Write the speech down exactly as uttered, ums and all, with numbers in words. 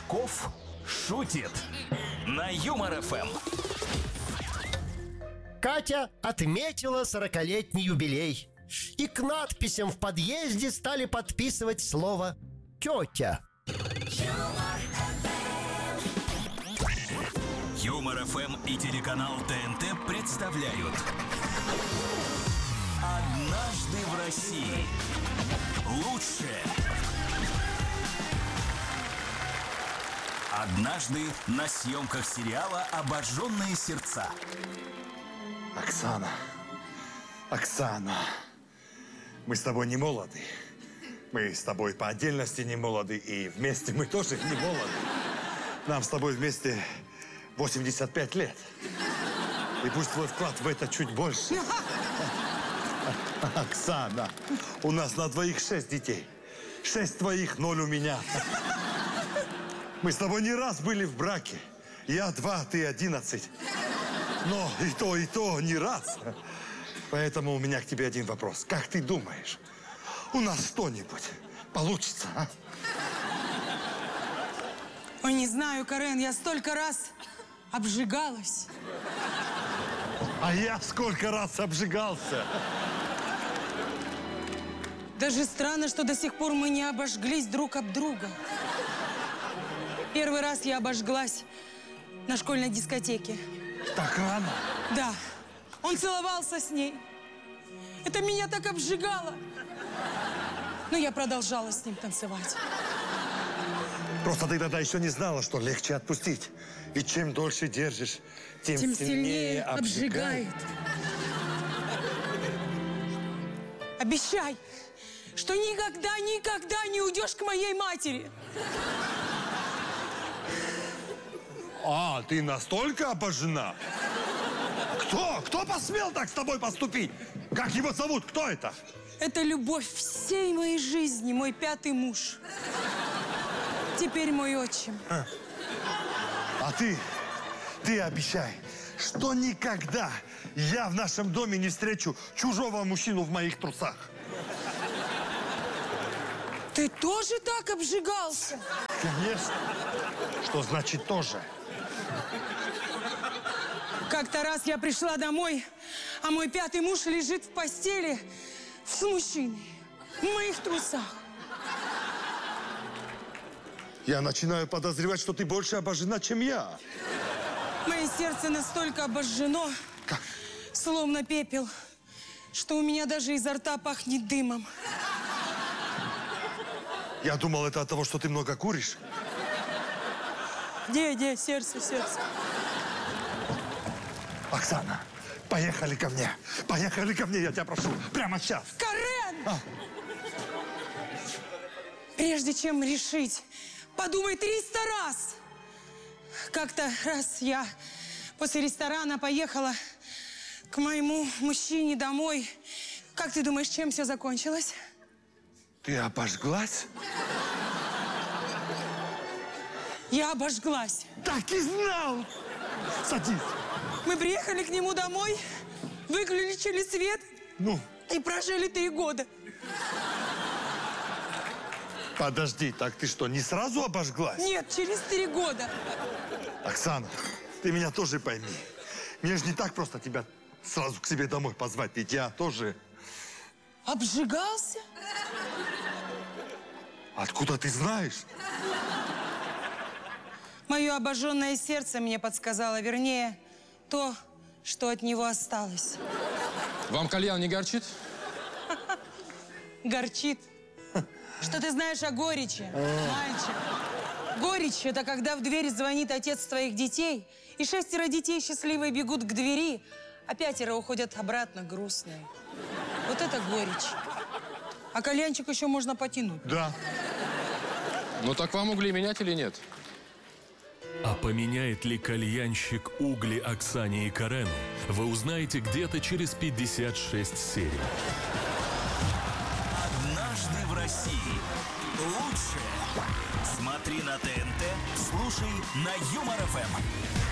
Пучков шутит на Юмор ФМ. Катя отметила сорокалетний юбилей. И к надписям в подъезде стали подписывать слово «тетя». Юмор ФМ и телеканал ТНТ представляют «Однажды в России». Лучшее. Однажды на съемках сериала «Обожженные сердца». Оксана, Оксана, мы с тобой не молоды. Мы с тобой по отдельности не молоды, и вместе мы тоже не молоды. Нам с тобой вместе восемьдесят пять лет. И пусть твой вклад в это чуть больше. Оксана, у нас на двоих шесть детей. Шесть твоих, ноль у меня. Мы с тобой не раз были в браке. Я два, ты одиннадцать. Но и то, и то не раз. Поэтому у меня к тебе один вопрос. Как ты думаешь, у нас что-нибудь получится, а? Ой, не знаю, Карен, я столько раз обжигалась. А я сколько раз обжигался. Даже странно, что до сих пор мы не обожглись друг об друга. Первый раз я обожглась на школьной дискотеке. Так рано? Да. Он целовался с ней. Это меня так обжигало. Но я продолжала с ним танцевать. Просто ты тогда еще не знала, что легче отпустить. И чем дольше держишь, тем, Тем сильнее, сильнее обжигает. обжигает. Обещай, что никогда, никогда не уйдешь к моей матери. А, ты настолько обожжена? Кто? Кто посмел так с тобой поступить? Как его зовут? Кто это? Это любовь всей моей жизни, мой пятый муж. Теперь мой отчим. А, а ты, ты обещай, что никогда я в нашем доме не встречу чужого мужчину в моих трусах. Ты тоже так обжигался? Конечно. Что значит тоже? Как-то раз я пришла домой, а мой пятый муж лежит в постели с мужчиной в моих трусах. Я начинаю подозревать, что ты больше обожжена, чем я. Мое сердце настолько обожжено, Как? словно пепел, что у меня даже изо рта пахнет дымом. Я думал, это от того, что ты много куришь. Где, где, сердце, сердце. Оксана, поехали ко мне. Поехали ко мне, я тебя прошу. Прямо сейчас. Карен! А. Прежде чем решить, подумай триста раз. Как-то раз я после ресторана поехала к моему мужчине домой. Как ты думаешь, чем все закончилось? Ты обожглась? Я обожглась. Так и знал! Садись. Мы приехали к нему домой, выключили свет Ну? и прожили три года. Подожди, так ты что, не сразу обожглась? Нет, через три года. Оксана, ты меня тоже пойми. Мне же не так просто тебя сразу к себе домой позвать, ведь я тоже... Обжигался? Откуда ты знаешь? Мое обожженное сердце мне подсказало, вернее, то, что от него осталось. Вам кальян не горчит? Горчит. Что ты знаешь о горечи, мальчик? Горечь – это когда в дверь звонит отец твоих детей, и шестеро детей счастливые бегут к двери, а пятеро уходят обратно грустные. Вот это горечь. А кальянчик еще можно потянуть. Да. Ну так вам угли менять или нет? А поменяет ли кальянщик угли Оксане и Карену, вы узнаете где-то через пятьдесят шесть серий. «Однажды в России». Лучшее. Смотри на ТНТ, слушай на Юмор ФМ.